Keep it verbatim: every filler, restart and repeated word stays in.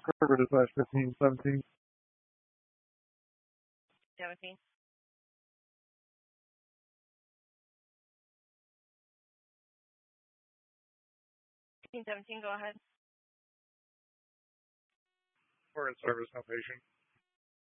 Cover to slash fifteen seventeen. seventeen. fifteen seventeen, go ahead. We're in service, no patient.